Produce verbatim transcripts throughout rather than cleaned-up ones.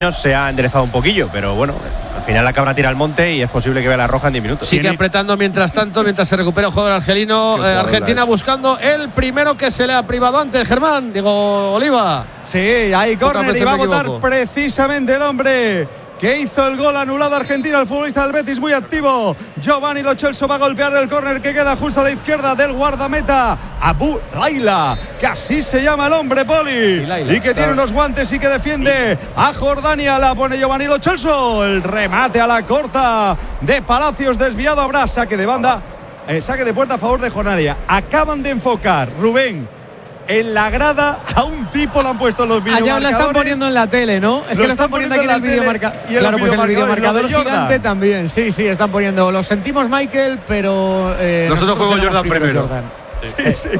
se ha enderezado un poquillo, pero bueno, al final la cabra tira al monte y es posible que vea la roja en diez minutos. Sigue apretando mientras tanto, mientras se recupera el jugador argelino. Eh, Argentina buscando el primero que se le ha privado antes, Germán, digo, Oliva. Sí, hay córner y va a votar precisamente el hombre que hizo el gol anulado Argentina, el futbolista del Betis muy activo. Giovanni Lo Celso va a golpear el córner que queda justo a la izquierda del guardameta Abu Laila, que así se llama el hombre, Poli, y, Laila, y que tiene unos guantes y que defiende a Jordania. La pone Giovanni Lo Celso, el remate a la corta de Palacios, desviado. Habrá saque de banda, eh, saque de puerta a favor de Jordania. Acaban de enfocar, Rubén, en la grada a un tipo, lo han puesto en los videomarcadores. Allá lo están poniendo en la tele, ¿no? Es lo que lo están poniendo aquí en el videomarcador. Claro, pues en el videomarcador gigante también. Sí, sí, están poniendo. Lo sentimos, Michael, pero eh, nosotros, nosotros juego Jordan primero. Jordan. Sí, sí.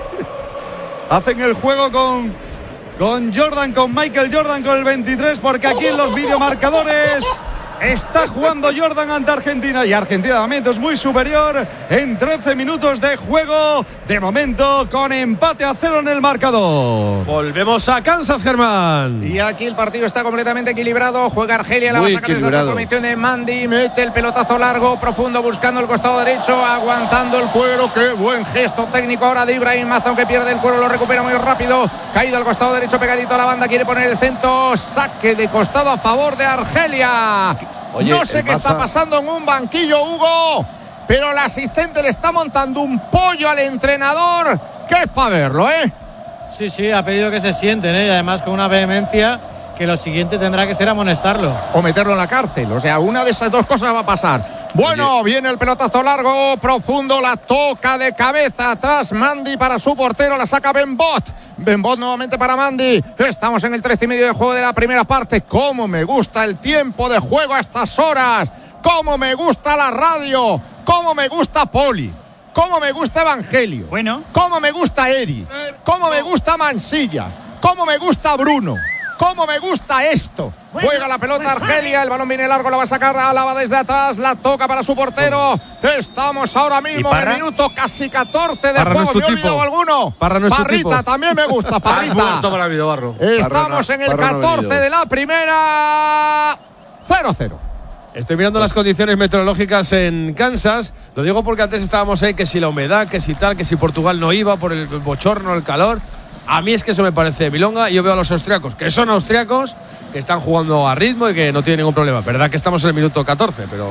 Hacen el juego con, con Jordan, con Michael Jordan, con el veintitrés, porque aquí en los videomarcadores está jugando Jordan ante Argentina, y Argentina de momento es muy superior en trece minutos de juego, de momento con empate a cero en el marcador. Volvemos a Kansas, Germán. Y aquí el partido está completamente equilibrado. Juega Argelia, la va a sacar desde la transformación de Mandy, mete el pelotazo largo, profundo, buscando el costado derecho, aguantando el cuero. Qué buen gesto técnico ahora de Ibrahim Mazón, que pierde el cuero, lo recupera muy rápido, caído al costado derecho, pegadito a la banda, quiere poner el centro, saque de costado a favor de Argelia. Oye, no sé qué Maza está pasando en un banquillo, Hugo, pero el asistente le está montando un pollo al entrenador, que es para verlo, ¿eh? Sí, sí, ha pedido que se sienten, ¿eh? Y además con una vehemencia que lo siguiente tendrá que ser amonestarlo. O meterlo en la cárcel, o sea, una de esas dos cosas va a pasar. Bueno, Oye. viene el pelotazo largo, profundo, la toca de cabeza atrás Mandy para su portero, la saca Benbot. Benbot nuevamente para Mandy. Estamos en el trece y medio de juego de la primera parte. Cómo me gusta el tiempo de juego a estas horas. Cómo me gusta la radio. Cómo me gusta Poli. Cómo me gusta Evangelio. Bueno. Cómo me gusta Eri. Cómo me gusta Mansilla. Cómo me gusta Bruno. Cómo me gusta esto. Bueno, juega la pelota pues Argelia, vale. El balón viene largo, la va a sacar Álava desde atrás, la toca para su portero. Estamos ahora mismo en el minuto casi catorce de Parra juego. No ¿Me he olvidado alguno? Parra no Parrita tipo. También me gusta, Parrita. Estamos en el catorce de la primera. cero a cero. Estoy mirando las condiciones meteorológicas en Kansas. Lo digo porque antes estábamos ahí, que si la humedad, que si tal, que si Portugal no iba por el bochorno, el calor. A mí es que eso me parece milonga. Yo veo a los austriacos, que son austriacos, que están jugando a ritmo y que no tienen ningún problema. Verdad que estamos en el minuto catorce, pero…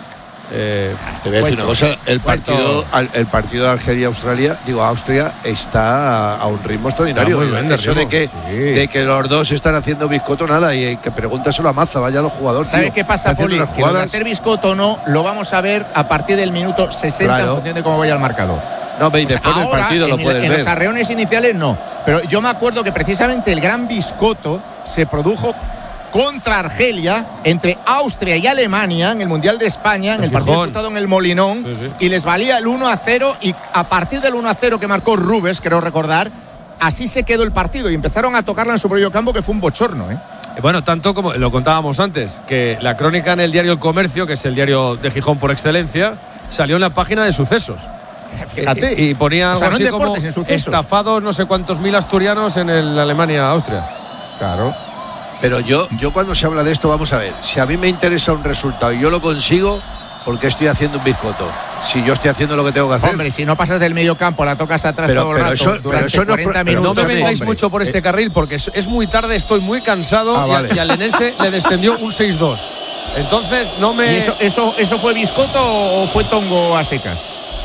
Eh, Te voy a decir una cosa, el partido, el partido de Argelia-Australia, digo Austria, está a un ritmo extraordinario. Muy bien, de Eso de que, sí. de que los dos están haciendo biscoto, nada, y que pregúntaselo a Maza, vaya dos jugadores. ¿Sabes qué pasa, Poli? Que lo de hacer biscoto no, lo vamos a ver a partir del minuto sesenta, claro, en función de cómo vaya el marcador. No, veis, después o sea, del partido lo puedes el, ver. En los arreones iniciales no, pero yo me acuerdo que precisamente el gran biscoto se produjo contra Argelia, entre Austria y Alemania, en el Mundial de España, en el, el partido disputado en el Molinón, sí, sí. Y les valía el uno a cero, y a partir del uno a cero que marcó Rubes, creo recordar, así se quedó el partido, y empezaron a tocarla en su propio campo, que fue un bochorno, ¿eh? Bueno, tanto como lo contábamos antes, que la crónica en el diario El Comercio, que es el diario de Gijón por excelencia, salió en la página de sucesos. Fíjate. Y, y ponía o sea, algo no así como estafados no sé cuántos mil asturianos en el Alemania-Austria. Claro. Pero yo, yo cuando se habla de esto, vamos a ver, si a mí me interesa un resultado y yo lo consigo, ¿por qué estoy haciendo un biscoto? Si yo estoy haciendo lo que tengo que hacer. Hombre, si no pasas del medio campo, la tocas atrás pero, todo el pero rato, eso, durante eso cuarenta no, minutos. No me vengáis hombre. mucho por este carril, porque es, es muy tarde, estoy muy cansado, ah, y, vale. y al Lenense le descendió un seis dos. Entonces, no me… ¿Y eso, eso, eso fue biscoto o fue tongo a secas?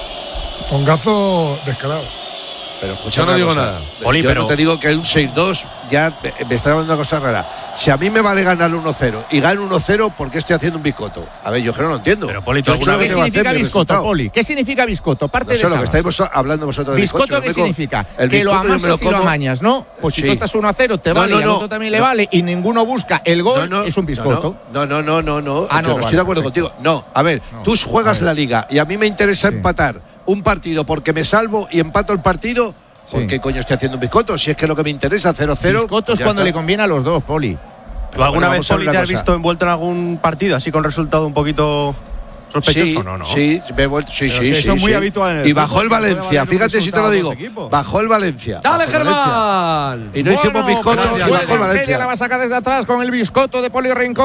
Tongazo descarado. Pero escucha, yo no digo cosa. nada. Poli, yo pero… no te digo que un seis dos ya me está hablando una cosa rara. Si a mí me vale ganar uno cero y gano uno cero, ¿por qué estoy haciendo un biscoto? A ver, yo creo que no lo entiendo. Pero Poli, ¿qué significa biscoto, Poli? ¿Qué significa biscoto? Parte no, de lo que estáis hablando vosotros de biscoto. ¿Biscoto qué significa? Que lo amasas y lo amañas, ¿no? Pues si sí. tú estás uno a cero, te no, vale, no, no, y al otro también no. le vale, y ninguno busca el gol, no, no, es un biscoto. No, no, no, no, no. Ah, no, yo no vale, estoy de acuerdo perfecto. contigo. No, a ver, no, tú juegas la liga y a mí me interesa sí. empatar un partido porque me salvo y empato el partido. ¿Por sí. qué coño estoy haciendo un biscoto? Si es que es lo que me interesa, cero cero. Biscoto es cuando está. le conviene a los dos, Poli. ¿Tú alguna vez, Poli, te has visto envuelto en algún partido así con resultado un poquito sospechoso? Sí, no, no. Sí, me he vuelto, sí, sí, sí. Eso es muy sí. habitual en el Y bajó el Valencia, fíjate si te lo digo. Bajó el Valencia. ¡Dale, Germán! Y no bueno, hicimos biscoto y bajó el Valencia. La va a sacar desde atrás con el biscoto de Poli Rincón.